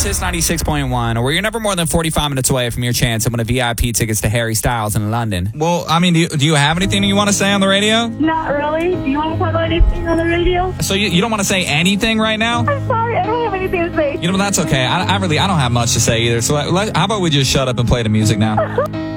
Kiss 96.1, where you're never more than 45 minutes away from your chance to win a VIP tickets to Harry Styles in London. Well, I mean, do you have anything you want to say on the radio? Not really. Do you want to talk about anything on the radio? So you don't want to say anything right now? I'm sorry, I don't have anything to say. You know, that's okay. I don't have much to say either. So how about we just shut up and play the music now?